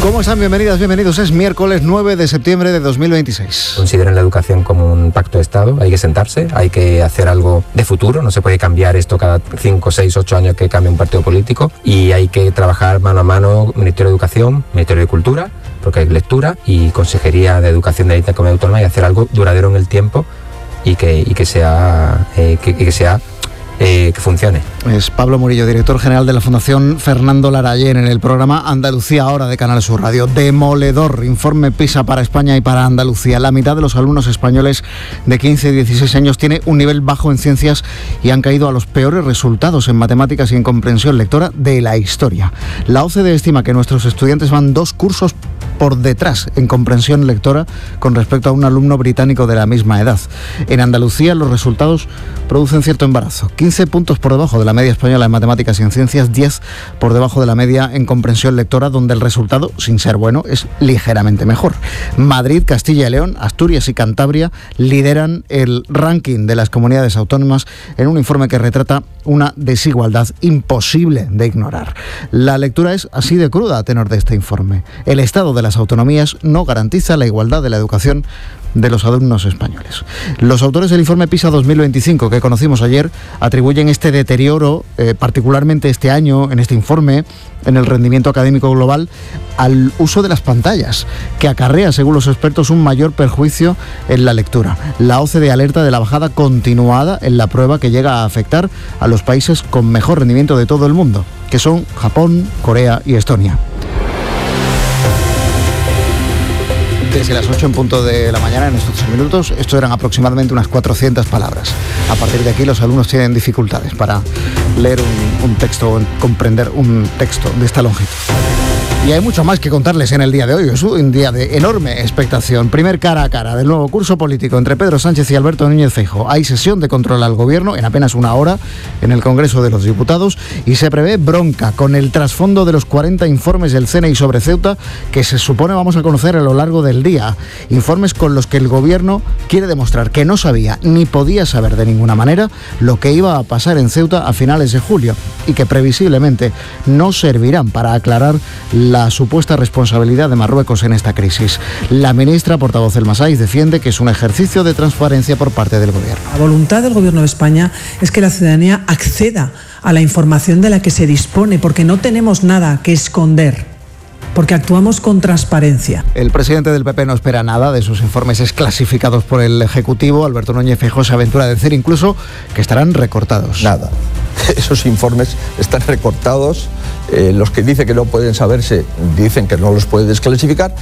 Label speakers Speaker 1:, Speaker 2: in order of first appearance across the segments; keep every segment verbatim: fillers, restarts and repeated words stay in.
Speaker 1: ¿Cómo están? Bienvenidas, bienvenidos. Es miércoles nueve de septiembre de dos mil veintiséis.
Speaker 2: Consideren la educación como un pacto de Estado. Hay que sentarse, hay que hacer algo de futuro. No se puede cambiar esto cada cinco, seis, ocho años que cambie un partido político. Y hay que trabajar mano a mano Ministerio de Educación, Ministerio de Cultura, porque hay lectura, y Consejería de Educación de la Comunidad Autónoma, y hacer algo duradero en el tiempo y que, y que sea... Eh, que, y que sea Eh, que funcione.
Speaker 1: Es Pablo Murillo, director general de la Fundación Fernando Lara, ayer en el programa Andalucía Ahora de Canal Sur Radio. Demoledor informe PISA para España y para Andalucía. La mitad de los alumnos españoles de quince y dieciséis años tiene un nivel bajo en ciencias y han caído a los peores resultados en matemáticas y en comprensión lectora de la historia. La O C D E estima que nuestros estudiantes van dos cursos por detrás en comprensión lectora con respecto a un alumno británico de la misma edad. En Andalucía los resultados producen cierto embarazo. quince puntos por debajo de la media española en matemáticas y en ciencias, diez por debajo de la media en comprensión lectora, donde el resultado, sin ser bueno, es ligeramente mejor. Madrid, Castilla y León, Asturias y Cantabria lideran el ranking de las comunidades autónomas en un informe que retrata una desigualdad imposible de ignorar. La lectura es así de cruda a tenor de este informe. El estado de las autonomías no garantiza la igualdad de la educación de los alumnos españoles. Los autores del informe PISA dos mil veinticinco que conocimos ayer atribuyen este deterioro, eh, particularmente este año, en este informe, en el rendimiento académico global, al uso de las pantallas, que acarrea, según los expertos, un mayor perjuicio en la lectura. La O C D E alerta de la bajada continuada en la prueba que llega a afectar a los países con mejor rendimiento de todo el mundo, que son Japón, Corea y Estonia. Desde las ocho en punto de la mañana, en estos minutos, esto eran aproximadamente unas cuatrocientas palabras. A partir de aquí los alumnos tienen dificultades para leer un, un texto o comprender un texto de esta longitud. Y hay mucho más que contarles en el día de hoy. Es un día de enorme expectación. Primer cara a cara del nuevo curso político entre Pedro Sánchez y Alberto Núñez Feijóo. Hay sesión de control al gobierno en apenas una hora en el Congreso de los Diputados y se prevé bronca con el trasfondo de los cuarenta informes del C N I sobre Ceuta que se supone vamos a conocer a lo largo del día. Informes con los que el gobierno quiere demostrar que no sabía ni podía saber de ninguna manera lo que iba a pasar en Ceuta a finales de julio y que previsiblemente no servirán para aclarar la supuesta responsabilidad de Marruecos en esta crisis. La ministra portavoz del Masái defiende que es un ejercicio de transparencia por parte del gobierno.
Speaker 3: La voluntad del gobierno de España es que la ciudadanía acceda a la información de la que se dispone, porque no tenemos nada que esconder, porque actuamos con transparencia.
Speaker 1: El presidente del P P no espera nada de sus informes desclasificados por el Ejecutivo. Alberto Núñez Feijóo se aventura a decir incluso que estarán recortados.
Speaker 4: Nada. Esos informes están recortados. Eh, los que dicen que no pueden saberse dicen que no los puede desclasificar.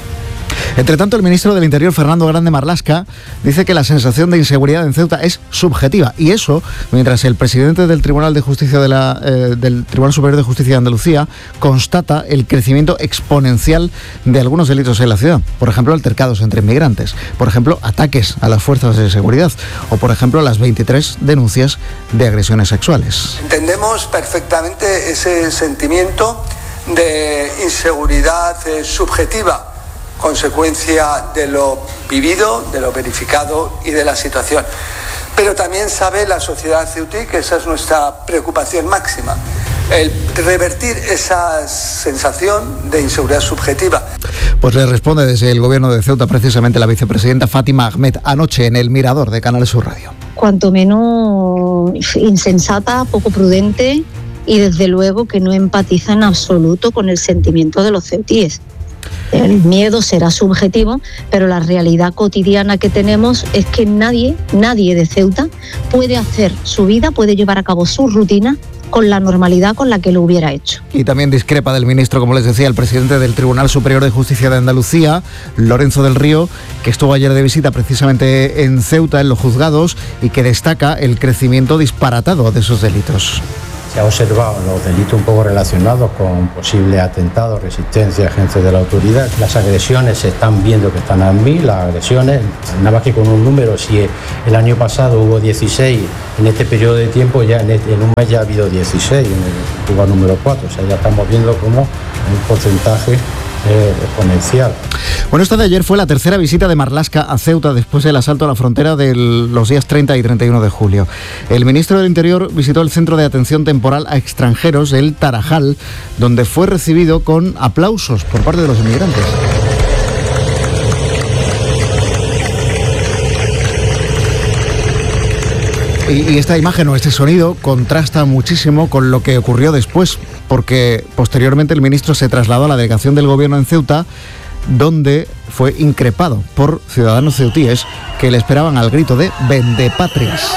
Speaker 1: Entre tanto, el ministro del Interior, Fernando Grande Marlaska, dice que la sensación de inseguridad en Ceuta es subjetiva. Y eso, mientras el presidente del Tribunal de Justicia de la, eh, del Tribunal Superior de Justicia de Andalucía constata el crecimiento exponencial de algunos delitos en la ciudad. Por ejemplo, altercados entre inmigrantes. Por ejemplo, ataques a las fuerzas de seguridad. O, por ejemplo, las veintitrés denuncias de agresiones sexuales.
Speaker 5: Entendemos perfectamente ese sentimiento de inseguridad eh, subjetiva, consecuencia de lo vivido, de lo verificado y de la situación. Pero también sabe la sociedad ceutí que esa es nuestra preocupación máxima, el revertir esa sensación de inseguridad subjetiva.
Speaker 1: Pues le responde desde el gobierno de Ceuta precisamente la vicepresidenta Fátima Ahmed anoche en el Mirador de Canal Sur Radio.
Speaker 6: Cuanto menos insensata, poco prudente y desde luego que no empatiza en absoluto con el sentimiento de los ceutíes. El miedo será subjetivo, pero la realidad cotidiana que tenemos es que nadie, nadie de Ceuta puede hacer su vida, puede llevar a cabo su rutina con la normalidad con la que lo hubiera hecho.
Speaker 1: Y también discrepa del ministro, como les decía, el presidente del Tribunal Superior de Justicia de Andalucía, Lorenzo del Río, que estuvo ayer de visita precisamente en Ceuta, en los juzgados, y que destaca el crecimiento disparatado de esos delitos.
Speaker 7: Se ha observado los delitos un poco relacionados con posibles atentados, resistencia, agencias de la autoridad. Las agresiones se están viendo que están a mil, las agresiones, nada más que con un número. Si el año pasado hubo dieciséis, en este periodo de tiempo ya en, este, en un mes ya ha habido dieciséis, en el lugar número cuatro. O sea, ya estamos viendo como un porcentaje es exponencial.
Speaker 1: Bueno, esta de ayer fue la tercera visita de Marlaska a Ceuta después del asalto a la frontera de los días treinta y treinta y uno de julio. El ministro del Interior visitó el centro de atención temporal a extranjeros, el Tarajal, donde fue recibido con aplausos por parte de los inmigrantes. Y esta imagen o este sonido contrasta muchísimo con lo que ocurrió después, porque posteriormente el ministro se trasladó a la delegación del gobierno en Ceuta, donde fue increpado por ciudadanos ceutíes que le esperaban al grito de «Vendepatrias».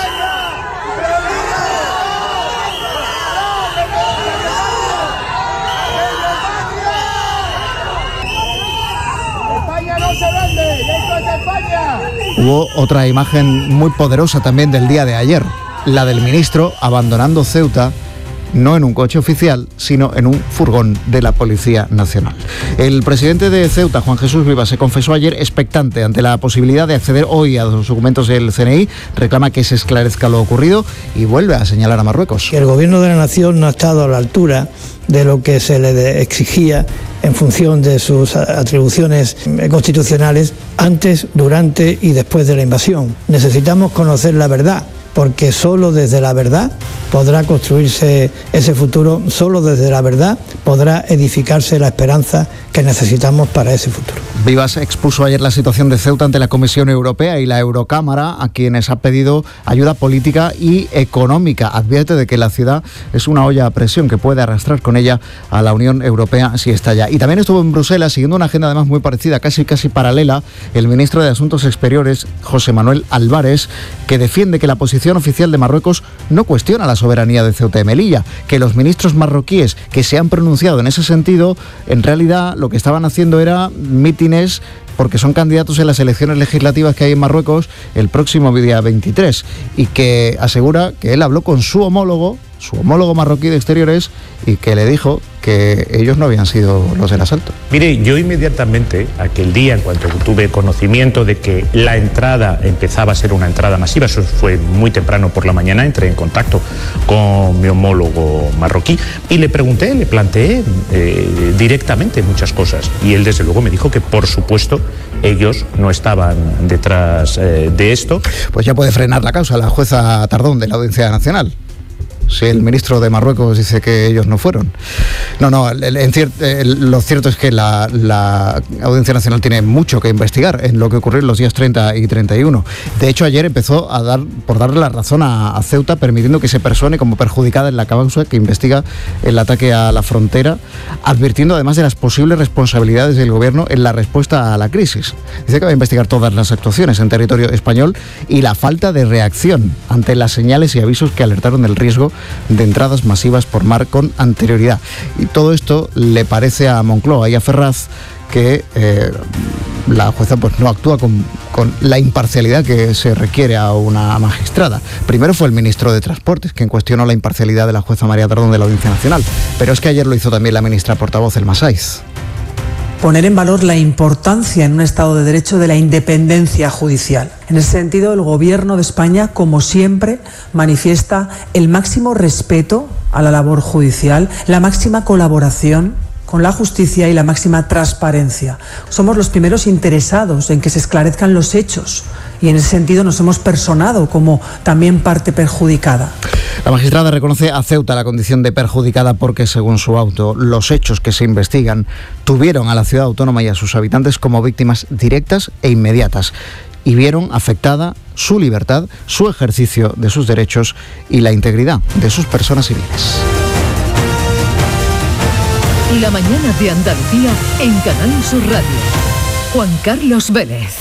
Speaker 1: Hubo otra imagen muy poderosa también del día de ayer, la del ministro abandonando Ceuta, no en un coche oficial, sino en un furgón de la Policía Nacional. El presidente de Ceuta, Juan Jesús Vivas, se confesó ayer expectante ante la posibilidad de acceder hoy a los documentos del C N I, reclama que se esclarezca lo ocurrido y vuelve a señalar a Marruecos.
Speaker 8: Que el gobierno de la nación no ha estado a la altura de lo que se le exigía en función de sus atribuciones constitucionales antes, durante y después de la invasión. Necesitamos conocer la verdad, porque solo desde la verdad podrá construirse ese futuro, solo desde la verdad podrá edificarse la esperanza que necesitamos para ese futuro.
Speaker 1: Vivas expuso ayer la situación de Ceuta ante la Comisión Europea y la Eurocámara, a quienes ha pedido ayuda política y económica. Advierte de que la ciudad es una olla a presión que puede arrastrar con ella a la Unión Europea si estalla. Y también estuvo en Bruselas, siguiendo una agenda además muy parecida, casi casi paralela, el ministro de Asuntos Exteriores, José Manuel Álvarez, que defiende que la posición oficial de Marruecos no cuestiona la soberanía de Ceuta y Melilla, que los ministros marroquíes que se han pronunciado en ese sentido, en realidad lo que estaban haciendo era mítines porque son candidatos en las elecciones legislativas que hay en Marruecos el próximo día veintitrés, y que asegura que él habló con su homólogo, su homólogo marroquí de Exteriores, y que le dijo que ellos no habían sido los del asalto.
Speaker 9: Mire, yo inmediatamente, aquel día, en cuanto tuve conocimiento de que la entrada empezaba a ser una entrada masiva, eso fue muy temprano por la mañana, entré en contacto con mi homólogo marroquí y le pregunté, le planteé eh, directamente muchas cosas, y él desde luego me dijo que por supuesto ellos no estaban detrás eh, de esto.
Speaker 1: Pues ya puede frenar la causa la jueza Tardón de la Audiencia Nacional, si el ministro de Marruecos dice que ellos no fueron. No, no, en cier- lo cierto es que la, la Audiencia Nacional tiene mucho que investigar en lo que ocurrió en los días treinta y treinta y uno. De hecho, ayer empezó a dar por darle la razón a, a Ceuta, permitiendo que se persone como perjudicada en la causa que investiga el ataque a la frontera, advirtiendo además de las posibles responsabilidades del gobierno en la respuesta a la crisis. Dice que va a investigar todas las actuaciones en territorio español y la falta de reacción ante las señales y avisos que alertaron del riesgo de entradas masivas por mar con anterioridad. Y todo esto le parece a Moncloa y a Ferraz que eh, la jueza pues no actúa con, con la imparcialidad que se requiere a una magistrada. Primero fue el ministro de Transportes quien cuestionó la imparcialidad de la jueza María Tardón de la Audiencia Nacional, pero es que ayer lo hizo también la ministra portavoz, Elma Saiz.
Speaker 3: Poner en valor la importancia en un Estado de Derecho de la independencia judicial. En ese sentido, el Gobierno de España, como siempre, manifiesta el máximo respeto a la labor judicial, la máxima colaboración con la justicia y la máxima transparencia. Somos los primeros interesados en que se esclarezcan los hechos y en ese sentido nos hemos personado como también parte perjudicada.
Speaker 1: La magistrada reconoce a Ceuta la condición de perjudicada porque, según su auto, los hechos que se investigan tuvieron a la ciudad autónoma y a sus habitantes como víctimas directas e inmediatas y vieron afectada su libertad, su ejercicio de sus derechos y la integridad de sus personas y bienes.
Speaker 10: La mañana de Andalucía en Canal Sur Radio. Juan Carlos Vélez.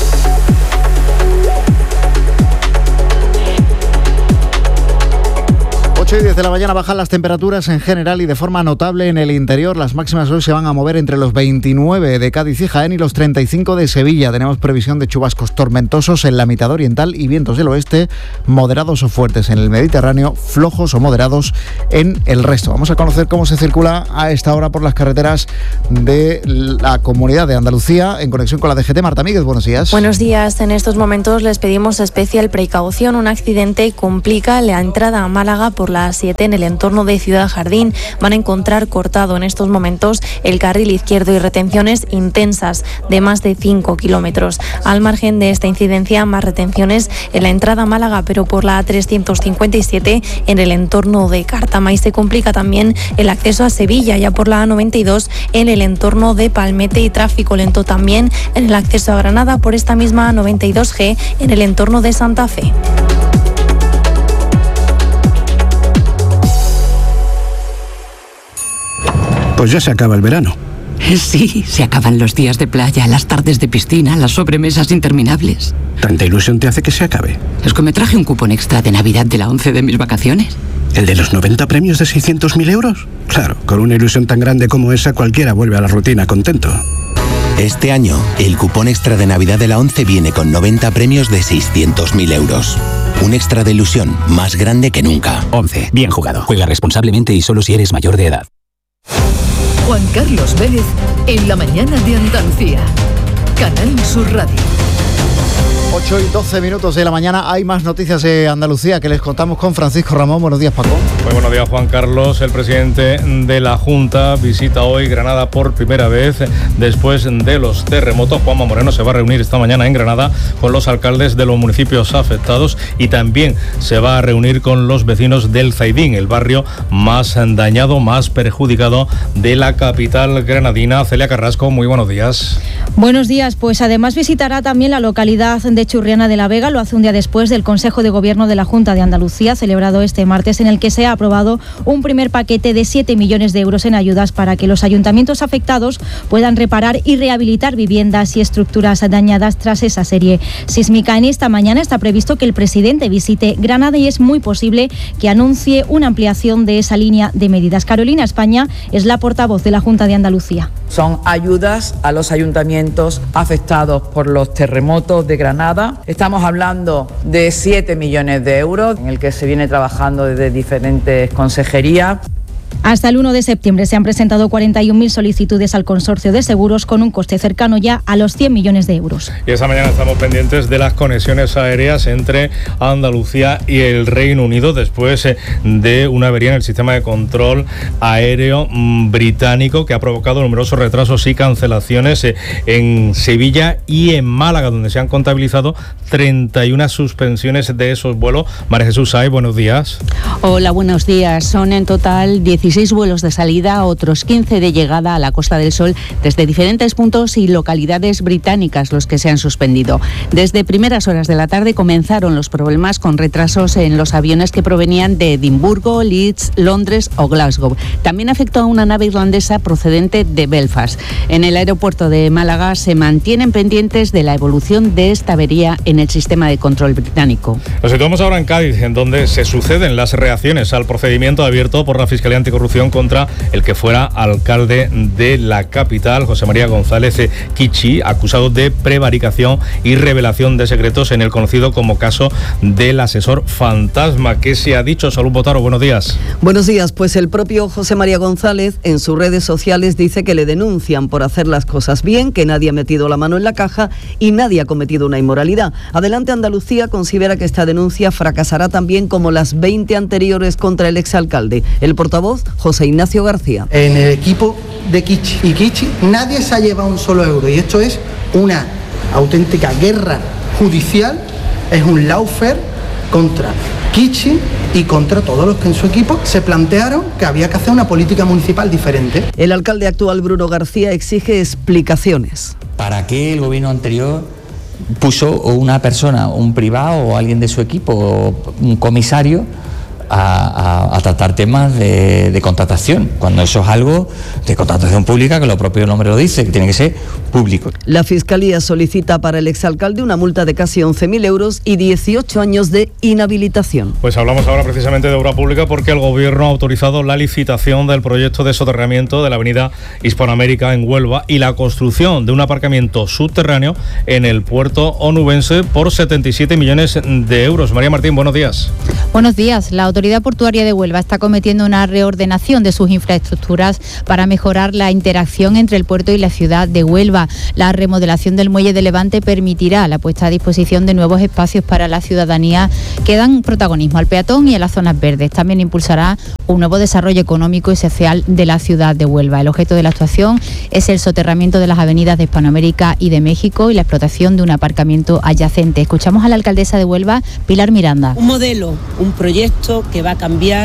Speaker 1: ocho y diez de la mañana bajan las temperaturas en general y de forma notable en el interior. Las máximas hoy se van a mover entre los veintinueve de Cádiz y Jaén y los treinta y cinco de Sevilla. Tenemos previsión de chubascos tormentosos en la mitad oriental y vientos del oeste moderados o fuertes en el Mediterráneo, flojos o moderados en el resto. Vamos a conocer cómo se circula a esta hora por las carreteras de la Comunidad de Andalucía en conexión con la D G T. Marta Míguez, buenos días.
Speaker 11: Buenos días. En estos momentos les pedimos especial precaución. Un accidente complica la entrada a Málaga por la A siete en el entorno de Ciudad Jardín. Van a encontrar cortado en estos momentos el carril izquierdo y retenciones intensas de más de cinco kilómetros. Al margen de esta incidencia, más retenciones en la entrada a Málaga, pero por la A trescientos cincuenta y siete en el entorno de Cártama, y se complica también el acceso a Sevilla, ya por la A noventa y dos en el entorno de Palmete, y tráfico lento también en el acceso a Granada por esta misma A noventa y dos G en el entorno de Santa Fe.
Speaker 12: Pues ya se acaba el verano.
Speaker 13: Sí, se acaban los días de playa, las tardes de piscina, las sobremesas interminables.
Speaker 12: ¿Tanta ilusión te hace que se acabe?
Speaker 13: Es que me traje un cupón extra de Navidad de la ONCE de mis vacaciones.
Speaker 12: ¿El de los noventa premios de seiscientos mil euros? Claro, con una ilusión tan grande como esa, cualquiera vuelve a la rutina contento.
Speaker 14: Este año, el cupón extra de Navidad de la ONCE viene con noventa premios de seiscientos mil euros. Un extra de ilusión más grande que nunca.
Speaker 15: ONCE, bien jugado. Juega responsablemente y solo si eres mayor de edad.
Speaker 10: Juan Carlos Vélez, en la mañana de Andalucía. Canal Sur Radio.
Speaker 1: ocho y doce minutos de la mañana. Hay más noticias de Andalucía que les contamos con Francisco Ramón. Buenos días, Paco.
Speaker 16: Muy buenos días, Juan Carlos. El presidente de la Junta visita hoy Granada por primera vez después de los terremotos. Juanma Moreno se va a reunir esta mañana en Granada con los alcaldes de los municipios afectados, y también se va a reunir con los vecinos del Zaidín, el barrio más dañado, más perjudicado de la capital granadina. Celia Carrasco, muy buenos días.
Speaker 17: Buenos días. Pues además visitará también la localidad de Churriana de la Vega. Lo hace un día después del Consejo de Gobierno de la Junta de Andalucía, celebrado este martes, en el que se ha aprobado un primer paquete de siete millones de euros en ayudas para que los ayuntamientos afectados puedan reparar y rehabilitar viviendas y estructuras dañadas tras esa serie sísmica. En esta mañana está previsto que el presidente visite Granada y es muy posible que anuncie una ampliación de esa línea de medidas. Carolina España es la portavoz de la Junta de Andalucía.
Speaker 18: Son ayudas a los ayuntamientos afectados por los terremotos de Granada. Estamos hablando de siete millones de euros, en el que se viene trabajando desde diferentes consejerías.
Speaker 17: Hasta el uno de septiembre se han presentado cuarenta y un mil solicitudes al consorcio de seguros, con un coste cercano ya a los cien millones de euros.
Speaker 16: Y esta mañana estamos pendientes de las conexiones aéreas entre Andalucía y el Reino Unido después de una avería en el sistema de control aéreo británico que ha provocado numerosos retrasos y cancelaciones en Sevilla y en Málaga, donde se han contabilizado treinta y una suspensiones de esos vuelos. María Jesús Sáez, buenos días.
Speaker 19: Hola, buenos días. Son en total dieciséis vuelos de salida, otros quince de llegada a la Costa del Sol desde diferentes puntos y localidades británicas los que se han suspendido. Desde primeras horas de la tarde comenzaron los problemas con retrasos en los aviones que provenían de Edimburgo, Leeds, Londres o Glasgow. También afectó a una nave irlandesa procedente de Belfast. En el aeropuerto de Málaga se mantienen pendientes de la evolución de esta avería en el sistema de control británico.
Speaker 16: Nos situamos ahora en Cádiz, en donde se suceden las reacciones al procedimiento abierto por la Fiscalía Anticorrupción contra el que fuera alcalde de la capital, José María González Kichi, acusado de prevaricación y revelación de secretos en el conocido como caso del asesor fantasma. ¿Qué se ha dicho? Salud Botaro, buenos días.
Speaker 20: Buenos días. Pues el propio José María González en sus redes sociales dice que le denuncian por hacer las cosas bien, que nadie ha metido la mano en la caja y nadie ha cometido una inmoralidad. Adelante Andalucía considera que esta denuncia fracasará también como las veinte anteriores contra el exalcalde. El portavoz, José Ignacio García.
Speaker 21: En el equipo de Kichi y Kichi nadie se ha llevado un solo euro, y esto es una auténtica guerra judicial, es un lawfare contra Kichi y contra todos los que en su equipo se plantearon que había que hacer una política municipal diferente.
Speaker 20: El alcalde actual, Bruno García, exige explicaciones.
Speaker 22: ¿Para qué el gobierno anterior puso una persona, un privado o alguien de su equipo, un comisario, A, a, a tratar temas de, de contratación, cuando eso es algo de contratación pública, que lo propio nombre lo dice, que tiene que ser público?
Speaker 20: La Fiscalía solicita para el exalcalde una multa de casi once mil euros y dieciocho años de inhabilitación.
Speaker 16: Pues hablamos ahora precisamente de obra pública, porque el Gobierno ha autorizado la licitación del proyecto de soterramiento de la avenida Hispanoamérica en Huelva y la construcción de un aparcamiento subterráneo en el puerto onubense por setenta y siete millones de euros. María Martín, buenos días.
Speaker 23: Buenos días. La
Speaker 2: Autoridad Portuaria de Huelva está cometiendo una reordenación de sus infraestructuras para mejorar la interacción entre el puerto y la ciudad de Huelva. La remodelación del muelle de Levante permitirá la puesta a disposición de nuevos espacios para la ciudadanía que dan protagonismo al peatón y a las zonas verdes. También impulsará un nuevo desarrollo económico y social de la ciudad de Huelva. El objeto de la actuación es el soterramiento de las avenidas de Hispanoamérica y de México y la explotación de un aparcamiento adyacente. Escuchamos a la alcaldesa de Huelva, Pilar Miranda.
Speaker 4: Un modelo, un proyecto que va a cambiar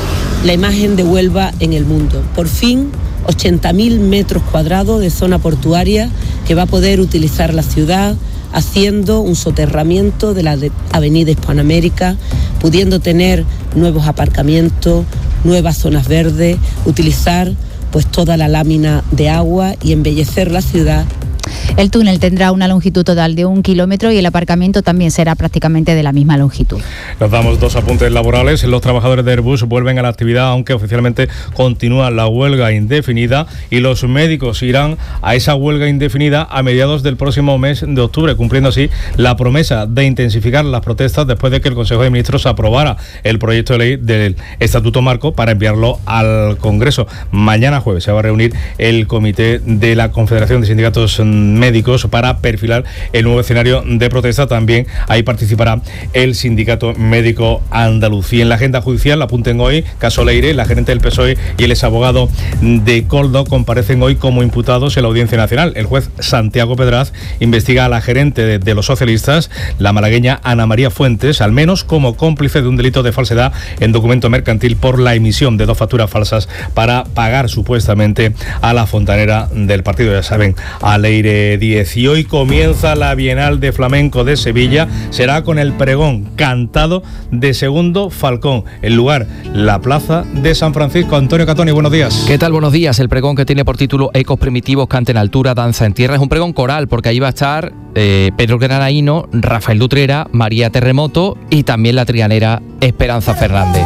Speaker 4: la imagen de Huelva en el mundo. Por fin, ochenta mil metros cuadrados de zona portuaria que va a poder utilizar la ciudad, haciendo un soterramiento de la de avenida Hispanoamérica, pudiendo tener nuevos aparcamientos, nuevas zonas verdes, utilizar pues toda la lámina de agua y embellecer la ciudad.
Speaker 2: El túnel tendrá una longitud total de un kilómetro y el aparcamiento también será prácticamente de la misma longitud.
Speaker 16: Nos damos dos apuntes laborales. Los trabajadores de Airbus vuelven a la actividad, aunque oficialmente continúa la huelga indefinida, y los médicos irán a esa huelga indefinida a mediados del próximo mes de octubre, cumpliendo así la promesa de intensificar las protestas después de que el Consejo de Ministros aprobara el proyecto de ley del Estatuto Marco para enviarlo al Congreso. Mañana jueves se va a reunir el comité de la Confederación de Sindicatos Médicos para perfilar el nuevo escenario de protesta. También ahí participará el Sindicato Médico Andaluz. Y en la agenda judicial, apunten hoy, caso Leire, la gerente del P S O E y el exabogado de Koldo comparecen hoy como imputados en la Audiencia Nacional. El juez Santiago Pedraz investiga a la gerente de, de los socialistas, la malagueña Ana María Fuentes, al menos como cómplice de un delito de falsedad en documento mercantil por la emisión de dos facturas falsas para pagar supuestamente a la fontanera del partido, ya saben, a Leire Díez. Y hoy comienza la Bienal de Flamenco de Sevilla. Será con el pregón cantado de Segundo Falcón. El lugar, la Plaza de San Francisco. Antonio Catoni, buenos días.
Speaker 23: ¿Qué tal? Buenos días. El pregón, que tiene por título Ecos Primitivos, Canta en Altura, Danza en Tierra, es un pregón coral, porque ahí va a estar eh, Pedro Granaíno, Rafael Dutrera, María Terremoto y también la trianera Esperanza Fernández.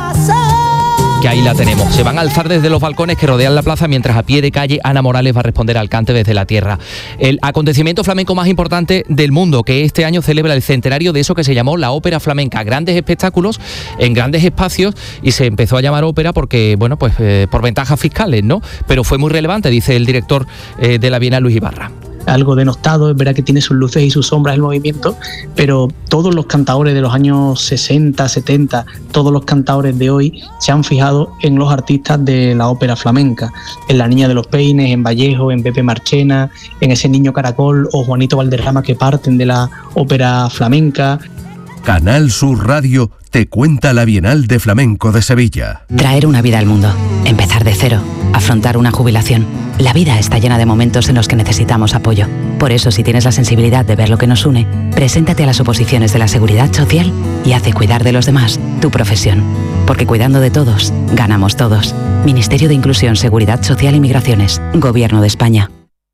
Speaker 23: Que ahí la tenemos. Se van a alzar desde los balcones que rodean la plaza, mientras a pie de calle Ana Morales va a responder al cante desde la tierra. El acontecimiento flamenco más importante del mundo, que este año celebra el centenario de eso que se llamó la ópera flamenca. Grandes espectáculos en grandes espacios, y se empezó a llamar ópera porque, bueno, pues eh, por ventajas fiscales, ¿no? Pero fue muy relevante, dice el director eh, de la Bienal, Luis Ibarra.
Speaker 24: Algo denostado, es verdad que tiene sus luces y sus sombras el movimiento, pero todos los cantaores de los años sesenta, setenta, todos los cantaores de hoy se han fijado en los artistas de la ópera flamenca, en La Niña de los Peines, en Vallejo, en Pepe Marchena, en ese Niño Caracol o Juanito Valderrama, que parten de la ópera flamenca.
Speaker 25: Canal Sur Radio te cuenta la Bienal de Flamenco de Sevilla.
Speaker 26: Traer una vida al mundo, empezar de cero, afrontar una jubilación. La vida está llena de momentos en los que necesitamos apoyo. Por eso, si tienes la sensibilidad de ver lo que nos une, preséntate a las oposiciones de la Seguridad Social y haz de cuidar de los demás tu profesión. Porque cuidando de todos, ganamos todos. Ministerio de Inclusión, Seguridad Social y Migraciones. Gobierno de España.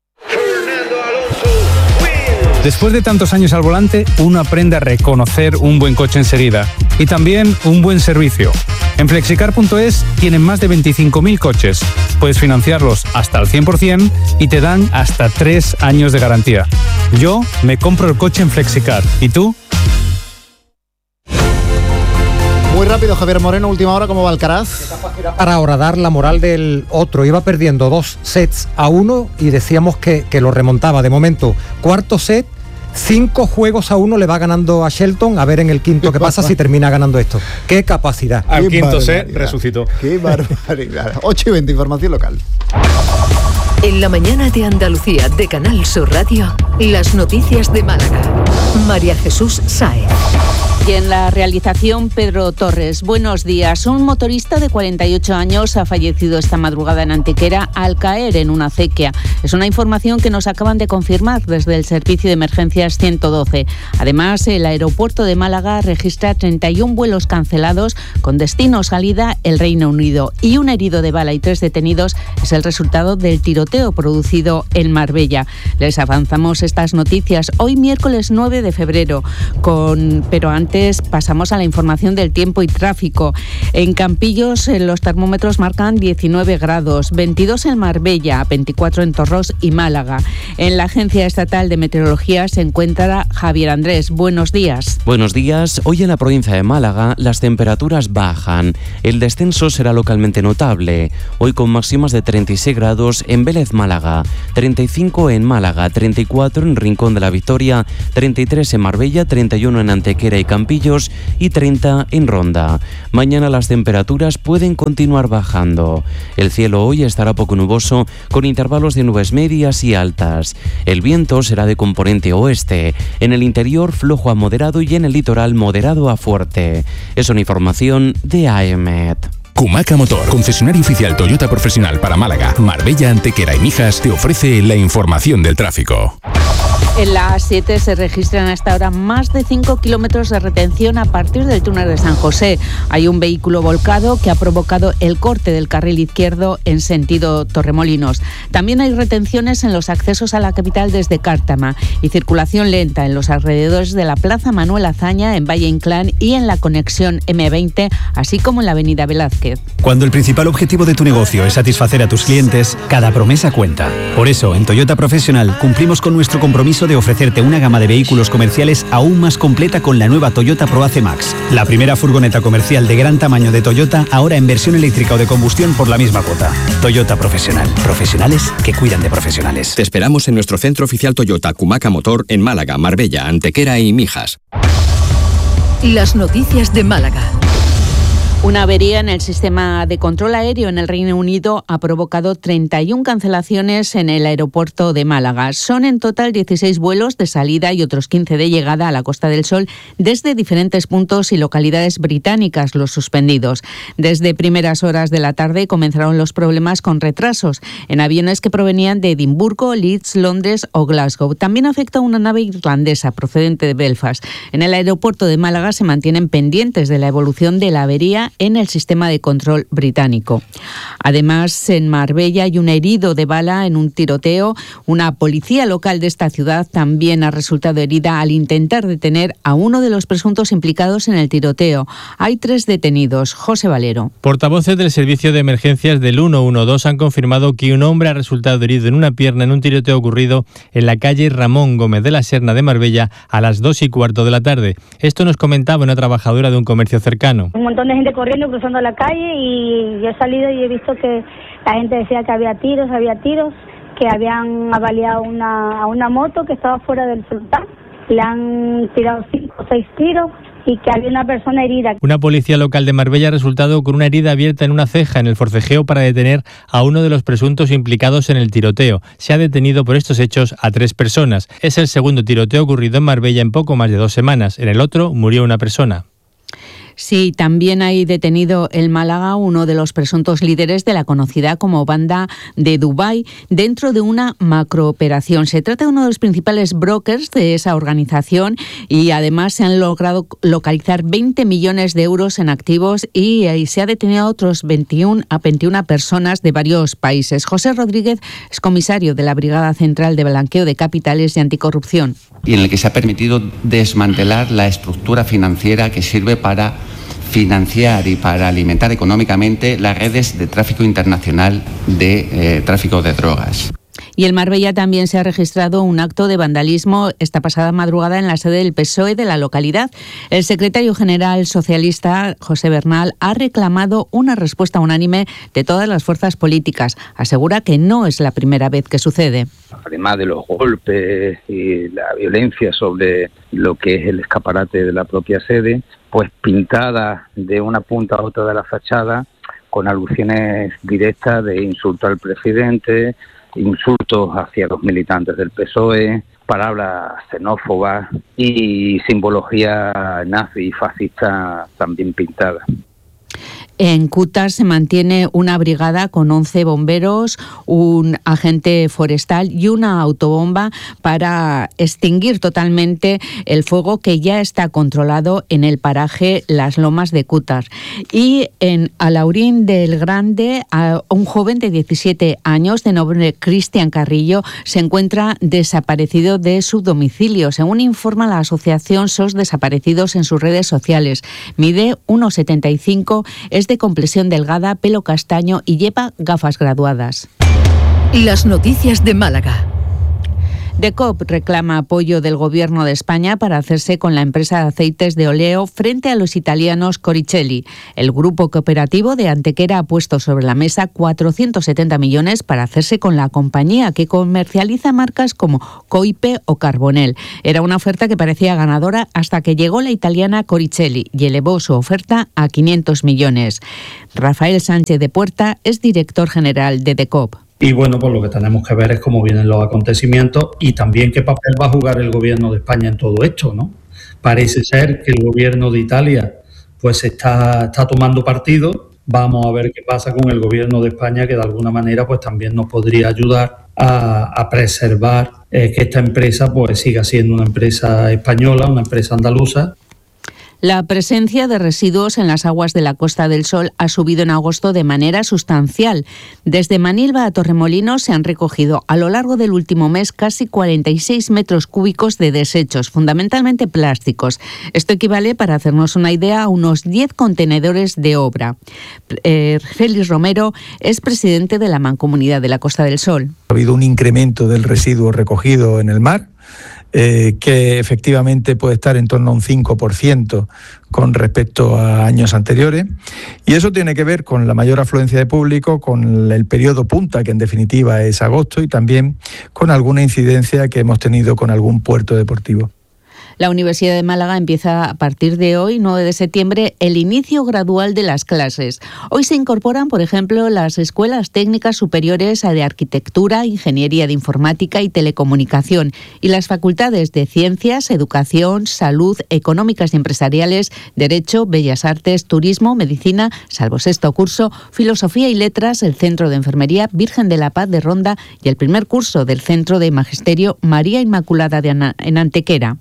Speaker 27: Después de tantos años al volante, uno aprende a reconocer un buen coche enseguida y también un buen servicio. En flexicar punto es tienen más de veinticinco mil coches. Puedes financiarlos hasta el cien por ciento y te dan hasta tres años de garantía. Yo me compro el coche en Flexicar. ¿Y tú?
Speaker 1: Muy rápido, Javier Moreno, última hora, ¿cómo va Alcaraz?
Speaker 28: Para horadar la moral del otro, iba perdiendo dos sets a uno y decíamos que, que lo remontaba. De momento, cuarto set, cinco juegos a uno le va ganando a Shelton, a ver en el quinto qué pasa si termina ganando esto. ¡Qué capacidad!
Speaker 16: Al quinto set resucitó.
Speaker 1: ¡Qué barbaridad! ocho y veinte, información local.
Speaker 10: En la mañana de Andalucía de Canal Sur Radio, las noticias de Málaga. María Jesús Sáez.
Speaker 19: Y en la realización, Pedro Torres. Buenos días. Un motorista de cuarenta y ocho años ha fallecido esta madrugada en Antequera al caer en una acequia. Es una información que nos acaban de confirmar desde el Servicio de Emergencias ciento doce. Además, el aeropuerto de Málaga registra treinta y uno vuelos cancelados con destino salida el Reino Unido. Y un herido de bala y tres detenidos es el resultado del tiroteo producido en Marbella. Les avanzamos estas noticias hoy miércoles nueve de febrero, con pero antes pasamos a la información del tiempo y tráfico. En Campillos los termómetros marcan diecinueve grados, veintidós en Marbella, veinticuatro en Torrejón. Ros y Málaga. En la Agencia Estatal de Meteorología se encuentra Javier Andrés. Buenos días.
Speaker 3: Buenos días. Hoy en la provincia de Málaga las temperaturas bajan. El descenso será localmente notable. Hoy con máximas de treinta y seis grados en Vélez, Málaga, treinta y cinco en Málaga, treinta y cuatro en Rincón de la Victoria, treinta y tres en Marbella, treinta y uno en Antequera y Campillos y treinta en Ronda. Mañana las temperaturas pueden continuar bajando. El cielo hoy estará poco nuboso con intervalos de nubes medias y altas. El viento será de componente oeste. En el interior flojo a moderado y en el litoral moderado a fuerte. Es una información de A E M E T.
Speaker 5: Kumaca Motor, concesionario oficial Toyota profesional para Málaga, Marbella, Antequera y Mijas, te ofrece la información del tráfico.
Speaker 19: En la A siete se registran hasta ahora más de cinco kilómetros de retención a partir del túnel de San José. Hay un vehículo volcado que ha provocado el corte del carril izquierdo en sentido Torremolinos. También hay retenciones en los accesos a la capital desde Cártama y circulación lenta en los alrededores de la Plaza Manuel Azaña en Valle Inclán y en la conexión eme veinte, así como en la avenida Velázquez.
Speaker 6: Cuando el principal objetivo de tu negocio es satisfacer a tus clientes, cada promesa cuenta. Por eso, en Toyota Profesional cumplimos con nuestro compromiso de ofrecerte una gama de vehículos comerciales aún más completa con la nueva Toyota Proace Max, la primera furgoneta comercial de gran tamaño de Toyota, ahora en versión eléctrica o de combustión por la misma cuota. Toyota Profesional. Profesionales que cuidan de profesionales.
Speaker 7: Te esperamos en nuestro centro oficial Toyota Kumaca Motor en Málaga, Marbella, Antequera y Mijas.
Speaker 10: Las noticias de Málaga.
Speaker 19: Una avería en el sistema de control aéreo en el Reino Unido ha provocado treinta y una cancelaciones en el aeropuerto de Málaga. Son en total dieciséis vuelos de salida y otros quince de llegada a la Costa del Sol desde diferentes puntos y localidades británicas los suspendidos. Desde primeras horas de la tarde comenzaron los problemas con retrasos en aviones que provenían de Edimburgo, Leeds, Londres o Glasgow. También afecta a una nave irlandesa procedente de Belfast. En el aeropuerto de Málaga se mantienen pendientes de la evolución de la avería en el sistema de control británico. Además, en Marbella hay un herido de bala en un tiroteo. Una policía local de esta ciudad también ha resultado herida al intentar detener a uno de los presuntos implicados en el tiroteo. Hay tres detenidos. José Valero.
Speaker 8: Portavoces del Servicio de Emergencias del ciento doce han confirmado que un hombre ha resultado herido en una pierna en un tiroteo ocurrido en la calle Ramón Gómez de la Serna de Marbella a las dos y cuarto de la tarde. Esto nos comentaba una trabajadora de un comercio cercano.
Speaker 9: Un montón de gente corriendo, cruzando la calle, y yo he salido y he visto que la gente decía que había tiros, había tiros, que habían avaliado una, a una moto que estaba fuera del frontal, le han tirado cinco o seis tiros y que había una persona herida.
Speaker 8: Una policía local de Marbella ha resultado con una herida abierta en una ceja en el forcejeo para detener a uno de los presuntos implicados en el tiroteo. Se ha detenido por estos hechos a tres personas. Es el segundo tiroteo ocurrido en Marbella en poco más de dos semanas. En el otro murió una persona.
Speaker 19: Sí, también hay detenido en Málaga uno de los presuntos líderes de la conocida como Banda de Dubái dentro de una macrooperación. Se trata de uno de los principales brokers de esa organización y además se han logrado localizar veinte millones de euros en activos y, y se ha detenido a otros veintiuna a veintiuna personas de varios países. José Rodríguez es comisario de la Brigada Central de Blanqueo de Capitales y Anticorrupción.
Speaker 11: Y en el que se ha permitido desmantelar la estructura financiera que sirve para financiar y para alimentar económicamente las redes de tráfico internacional de eh, tráfico de drogas.
Speaker 19: Y en Marbella también se ha registrado un acto de vandalismo esta pasada madrugada en la sede del P S O E de la localidad. El secretario general socialista, José Bernal, ha reclamado una respuesta unánime de todas las fuerzas políticas. Asegura que no es la primera vez que sucede.
Speaker 13: Además de los golpes y la violencia sobre lo que es el escaparate de la propia sede, pues pintada de una punta a otra de la fachada con alusiones directas de insulto al presidente, insultos hacia los militantes del P S O E, palabras xenófobas y simbología nazi y fascista también pintada.
Speaker 19: En Cútar se mantiene una brigada con once bomberos, un agente forestal y una autobomba para extinguir totalmente el fuego que ya está controlado en el paraje Las Lomas de Cútar. Y en Alaurín del Grande, un joven de diecisiete años de nombre Cristian Carrillo se encuentra desaparecido de su domicilio. Según informa la asociación S O S Desaparecidos en sus redes sociales, mide uno setenta y cinco, es de complexión delgada, pelo castaño y lleva gafas graduadas.
Speaker 10: Las noticias de Málaga.
Speaker 19: De C O P reclama apoyo del Gobierno de España para hacerse con la empresa de aceites de oleo frente a los italianos Coricelli. El grupo cooperativo de Antequera ha puesto sobre la mesa cuatrocientos setenta millones para hacerse con la compañía, que comercializa marcas como Coipe o Carbonell. Era una oferta que parecía ganadora hasta que llegó la italiana Coricelli y elevó su oferta a quinientos millones. Rafael Sánchez de Puerta es director general de The C O P.
Speaker 12: Y bueno, pues lo que tenemos que ver es cómo vienen los acontecimientos y también qué papel va a jugar el gobierno de España en todo esto, ¿no? Parece ser que el gobierno de Italia pues está, está tomando partido. Vamos a ver qué pasa con el gobierno de España, que de alguna manera pues también nos podría ayudar a, a preservar eh, que esta empresa pues siga siendo una empresa española, una empresa andaluza.
Speaker 19: La presencia de residuos en las aguas de la Costa del Sol ha subido en agosto de manera sustancial. Desde Manilva a Torremolinos se han recogido a lo largo del último mes casi cuarenta y seis metros cúbicos de desechos, fundamentalmente plásticos. Esto equivale, para hacernos una idea, a unos diez contenedores de obra. Eh, Félix Romero es presidente de la Mancomunidad de la Costa del Sol.
Speaker 14: Ha habido un incremento del residuo recogido en el mar, Eh, que efectivamente puede estar en torno a un cinco por ciento con respecto a años anteriores, y eso tiene que ver con la mayor afluencia de público, con el periodo punta, que en definitiva es agosto, y también con alguna incidencia que hemos tenido con algún puerto deportivo.
Speaker 19: La Universidad de Málaga empieza a partir de hoy, nueve de septiembre, el inicio gradual de las clases. Hoy se incorporan, por ejemplo, las escuelas técnicas superiores de arquitectura, ingeniería de informática y telecomunicación, y las facultades de ciencias, educación, salud, económicas y empresariales, derecho, bellas artes, turismo, medicina, salvo sexto curso, filosofía y letras, el Centro de Enfermería Virgen de la Paz de Ronda y el primer curso del Centro de Magisterio María Inmaculada de Ana, en Antequera.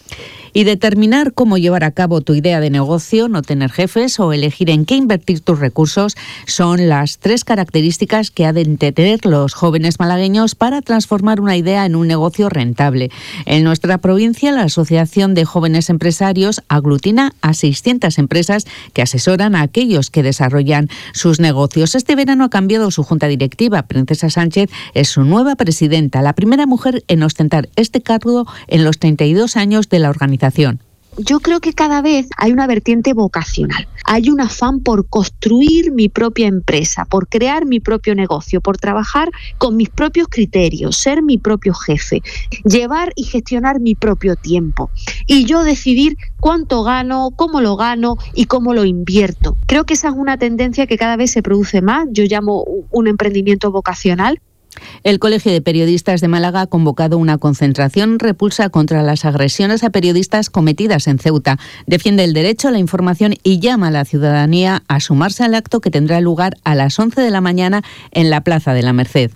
Speaker 19: Y determinar cómo llevar a cabo tu idea de negocio, no tener jefes o elegir en qué invertir tus recursos son las tres características que han de tener los jóvenes malagueños para transformar una idea en un negocio rentable. En nuestra provincia, la Asociación de Jóvenes Empresarios aglutina a seiscientas empresas que asesoran a aquellos que desarrollan sus negocios. Este verano ha cambiado su junta directiva. Princesa Sánchez es su nueva presidenta, la primera mujer en ostentar este cargo en los treinta y dos años de la organización.
Speaker 15: Yo creo que cada vez hay una vertiente vocacional, hay un afán por construir mi propia empresa, por crear mi propio negocio, por trabajar con mis propios criterios, ser mi propio jefe, llevar y gestionar mi propio tiempo y yo decidir cuánto gano, cómo lo gano y cómo lo invierto. Creo que esa es una tendencia que cada vez se produce más, yo llamo un emprendimiento vocacional.
Speaker 19: El Colegio de Periodistas de Málaga ha convocado una concentración en repulsa contra las agresiones a periodistas cometidas en Ceuta. Defiende el derecho a la información y llama a la ciudadanía a sumarse al acto que tendrá lugar a las once de la mañana en la Plaza de la Merced.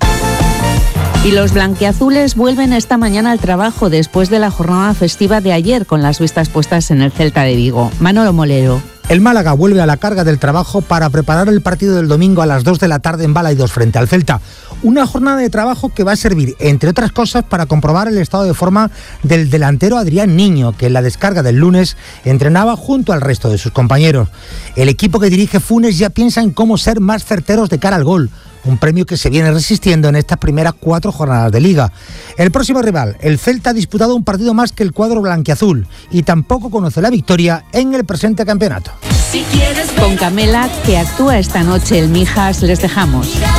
Speaker 19: Y los blanquiazules vuelven esta mañana al trabajo después de la jornada festiva de ayer, con las vistas puestas en el Celta de Vigo. Manolo Molero.
Speaker 28: El Málaga vuelve a la carga del trabajo para preparar el partido del domingo a las dos de la tarde en Balaidos frente al Celta. Una jornada de trabajo que va a servir, entre otras cosas, para comprobar el estado de forma del delantero Adrián Niño, que en la descarga del lunes entrenaba junto al resto de sus compañeros. El equipo que dirige Funes ya piensa en cómo ser más certeros de cara al gol, un premio que se viene resistiendo en estas primeras cuatro jornadas de Liga. El próximo rival, el Celta, ha disputado un partido más que el cuadro blanquiazul y tampoco conoce la victoria en el presente campeonato.
Speaker 19: Con Camela, que actúa esta noche el Mijas, les dejamos.